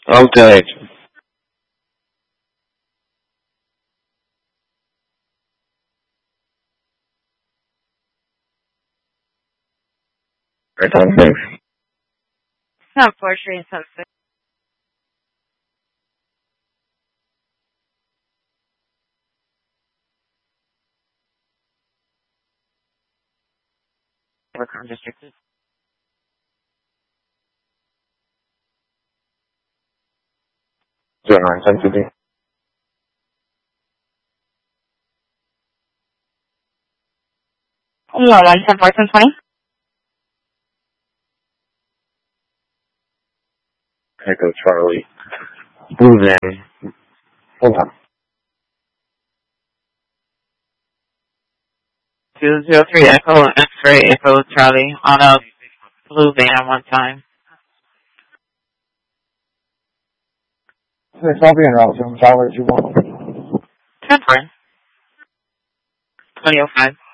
Okay. Right on, thanks. Not fortunately and sunset. Recurrent district. 0910 today. No, 110, 20. Echo Charlie. Blue Van. Hold on. 203 Echo X-ray Echo Charlie on a blue van one time. Yes, I'll be in route, so I'll let you want. 10 2005.